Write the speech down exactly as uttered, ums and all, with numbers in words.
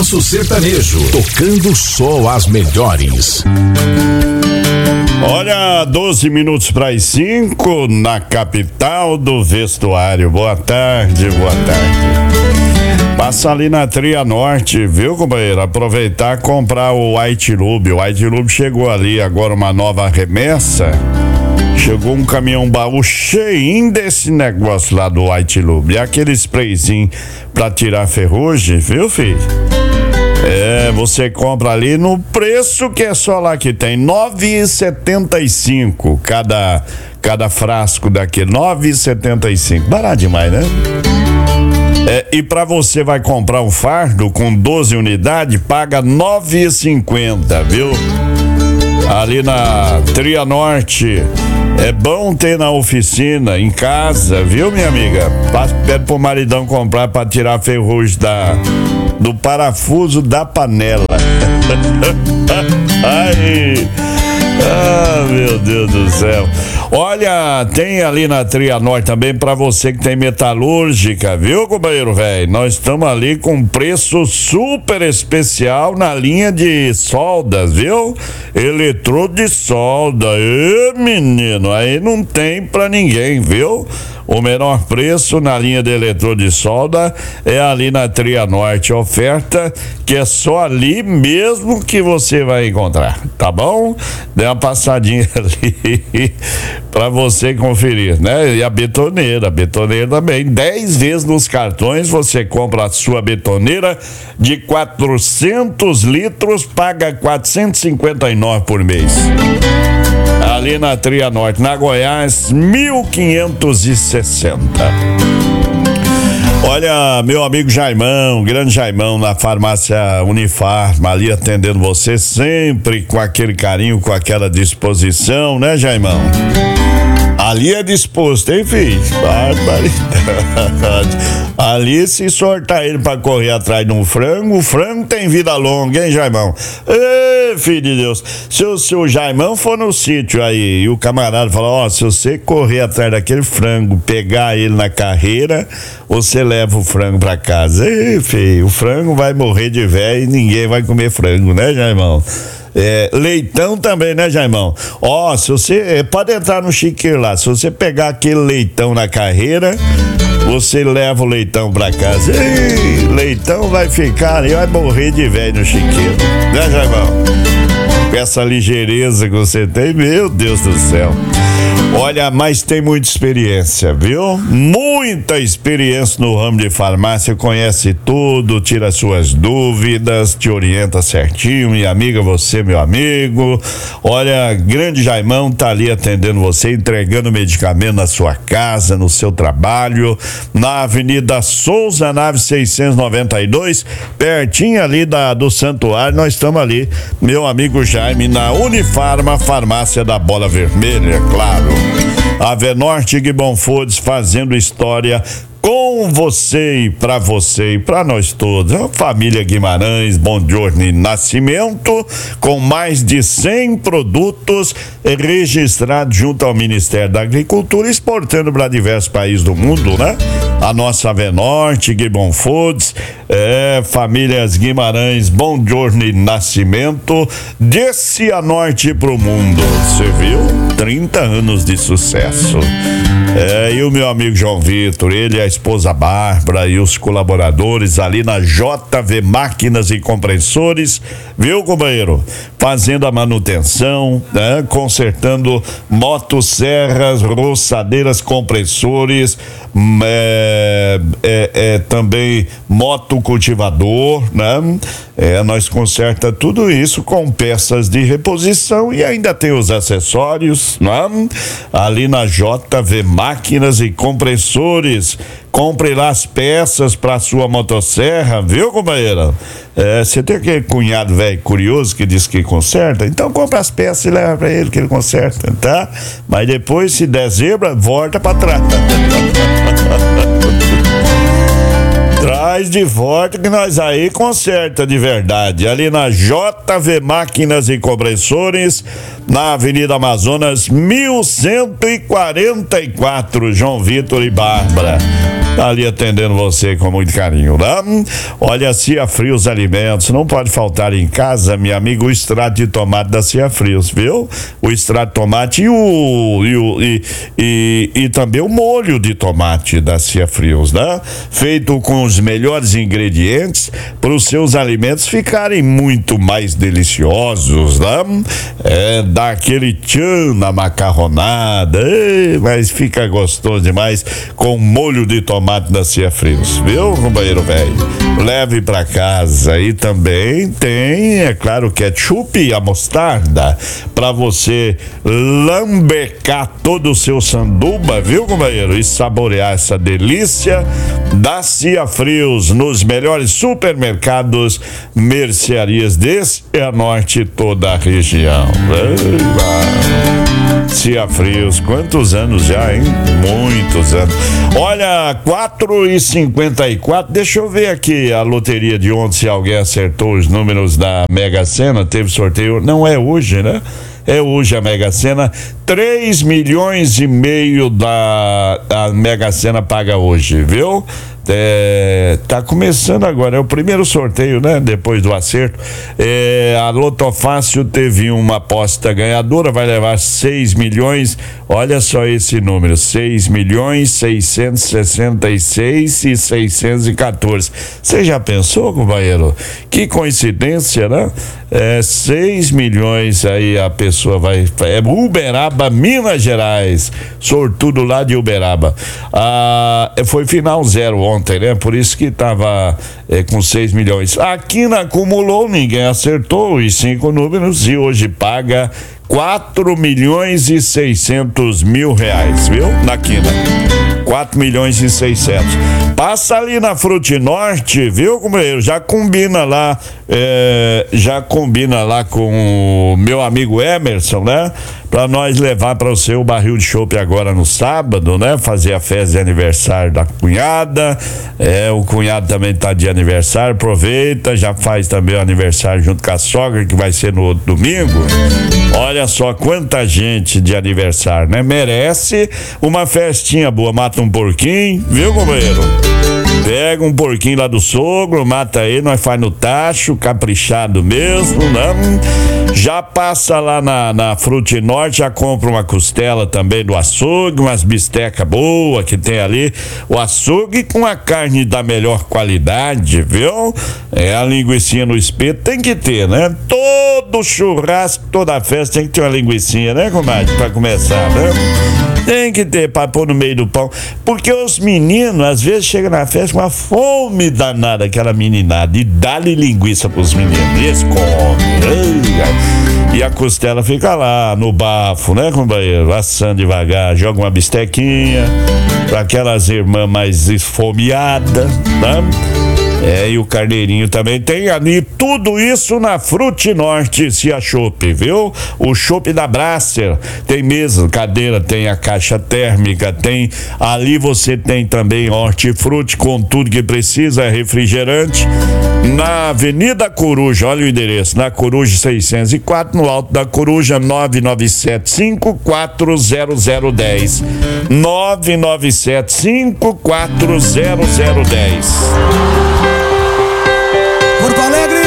Balanço Sertanejo, tocando só as melhores. Olha, doze minutos para as cinco na capital do vestuário. Boa tarde, boa tarde. Passa ali na Tria Norte, viu, companheiro? Aproveitar e comprar o White Lube. O White Lube chegou ali agora, uma nova remessa. Chegou um caminhão baú cheinho desse negócio lá do White Lube. E aquele sprayzinho pra tirar ferrugem, viu, filho? É, você compra ali no preço que é só lá que tem, nove reais e setenta e cinco cada, cada frasco daquele, nove reais e setenta e cinco, barato demais, né? É, e pra você vai comprar um fardo com doze unidades, paga nove reais e cinquenta, viu? Ali na Tria Norte. É bom ter na oficina, em casa, viu, minha amiga? Pede pro maridão comprar pra tirar a ferrugem da, do parafuso da panela. Ai, ah, meu Deus do céu. Olha, tem ali na Tria Norte também pra você que tem metalúrgica, viu, companheiro velho? Nós estamos ali com preço super especial na linha de soldas, viu? Eletrodo de solda. Ê, menino, aí não tem pra ninguém, viu? O menor preço na linha de eletrodo de solda é ali na Tria Norte. Oferta que é só ali mesmo que você vai encontrar, tá bom? Dê uma passadinha ali pra você conferir, né? E a betoneira, a betoneira também, dez vezes nos cartões você compra a sua betoneira de quatrocentos litros, paga quatrocentos e cinquenta e nove por mês. Ali na Tria Norte, na Goiás, mil quinhentos e sessenta. Olha, meu amigo Jaimão, grande Jaimão, na farmácia Unifarma, ali atendendo você sempre com aquele carinho, com aquela disposição, né, Jaimão? Ali é disposto, hein, filho? Barbaridade. Ali, se sortar ele pra correr atrás de um frango, o frango tem vida longa, hein, Jaimão? Ê, filho de Deus. Se o, se o Jaimão for no sítio aí e o camarada falar, ó, oh, se você correr atrás daquele frango, pegar ele na carreira, você leva o frango pra casa. Ê, filho, o frango vai morrer de velho e ninguém vai comer frango, né, Jaimão? É, leitão também, né, Jaimão? Ó, se você é, pode entrar no chiqueiro lá, se você pegar aquele leitão na carreira, você leva o leitão pra casa. Ei, leitão vai ficar e vai morrer de velho no chiqueiro, né, Jaimão? Com essa ligeireza que você tem, meu Deus do céu. Olha, mas tem muita experiência, viu? Muita experiência no ramo de farmácia, conhece tudo, tira suas dúvidas, te orienta certinho, minha amiga, você, meu amigo. Olha, grande Jaimão tá ali atendendo você, entregando medicamento na sua casa, no seu trabalho, na Avenida Souza Naves seiscentos e noventa e dois, pertinho ali da, do Santuário. Nós estamos ali, meu amigo Jaime, na Unifarma, farmácia da Bola Vermelha, claro. A Venorte Gibbon Foods fazendo história com você e pra você e pra nós todos. A família Guimarães, Bongiorno Nascimento, com mais de cem produtos registrados junto ao Ministério da Agricultura, exportando para diversos países do mundo, né? A nossa Venorte Gibbon Foods, é, famílias Guimarães, Bongiorno Nascimento, de Cianorte pro mundo. Você viu? trinta anos de sucesso. É, e o meu amigo João Vitor, ele, a esposa Bárbara e os colaboradores ali na J V Máquinas e Compressores, viu, companheiro? Fazendo a manutenção, né? Consertando motosserras, roçadeiras, compressores, é, é, é, também motocultivador, né? É, nós conserta tudo isso com peças de reposição e ainda tem os acessórios, né? Ali na J V Máquinas e Compressores. Compre lá as peças para sua motosserra, viu, companheira? Você é, tem aquele cunhado velho curioso que diz que conserta, então compra as peças e leva para ele que ele conserta, tá? Mas depois, se der zebra, volta para trás. Traz de volta que nós aí conserta de verdade. Ali na J V Máquinas e Compressores, na Avenida Amazonas, mil cento e quarenta e quatro, João Vitor e Bárbara. tá ali atendendo você com muito carinho, né? Olha, Cia Frios Alimentos, não pode faltar em casa, minha amiga, o extrato de tomate da Cia Frios, viu? O extrato de tomate e o e, o, e, e, e também o molho de tomate da Cia Frios, né? Feito com os melhores ingredientes para os seus alimentos ficarem muito mais deliciosos, né? É, dá aquele tchan na macarronada, ei, mas fica gostoso demais com molho de tomate da Cia Frios, viu, companheiro velho? Leve pra casa. E também tem, é claro, ketchup e a mostarda pra você lambecar todo o seu sanduba, viu, companheiro? E saborear essa delícia da Cia Frios nos melhores supermercados, mercearias desse e a norte toda a região. Cia Frios, quantos anos já, hein? Muitos anos. Olha, quatro e cinquenta e quatro, deixa eu ver aqui a loteria de ontem, se alguém acertou os números da Mega Sena, teve sorteio, não é hoje, né? É hoje a Mega Sena, três milhões e meio da a Mega Sena paga hoje, viu? É, tá começando agora, é o primeiro sorteio, né? Depois do acerto. É, a Lotofácil teve uma aposta ganhadora, vai levar seis milhões. Olha só esse número: seis milhões seiscentos e sessenta e seis e seiscentos e quatorze. Você já pensou, companheiro? Que coincidência, né? É, seis milhões aí a pessoa vai. É Uberaba, Minas Gerais. Sortudo lá de Uberaba. Ah, foi final zero ontem, né? Por isso que tava é, com seis milhões. Aqui na acumulou, ninguém acertou os cinco números e hoje paga quatro milhões e seiscentos mil reais, viu? Na quina. quatro milhões e seiscentos. Passa ali na Frutinorte, viu, companheiro? Já combina lá, é, já combina lá com o meu amigo Emerson, né? Pra nós levar para o seu barril de chopp agora no sábado, né? Fazer a festa de aniversário da cunhada. É, o cunhado também tá de aniversário, aproveita, já faz também o aniversário junto com a sogra, que vai ser no outro domingo. Olha só quanta gente de aniversário, né? Merece uma festinha boa, mata um porquinho, viu, companheiro? Pega um porquinho lá do sogro, mata ele, nós faz no tacho, caprichado mesmo, né? Já passa lá na, na Frutinorte, já compra uma costela também do açougue, umas bistecas boas que tem ali, o açougue com a carne da melhor qualidade, viu? É, a linguicinha no espeto tem que ter, né? Todo churrasco, toda festa tem que ter uma linguicinha, né, comadre? Pra começar, né? Tem que ter pra pôr no meio do pão, porque os meninos às vezes chegam na festa com uma fome danada, aquela meninada, e dá-lhe linguiça pros meninos, e eles comem, e a costela fica lá no bafo, né, companheiro? Assando devagar, joga uma bistequinha pra aquelas irmãs mais esfomeadas, né? É, e o carneirinho também tem ali, tudo isso na Frutinorte, Cia Chopp, viu? O chopp da Brasser, tem mesa, cadeira, tem a caixa térmica, tem, ali você tem também hortifruti com tudo que precisa, é refrigerante, na Avenida Coruja, olha o endereço, na Coruja seiscentos e quatro, no Alto da Coruja, nove nove sete cinco quatro zero zero um zero, nove nove sete cinco quatro zero zero um zero. Porto Alegre!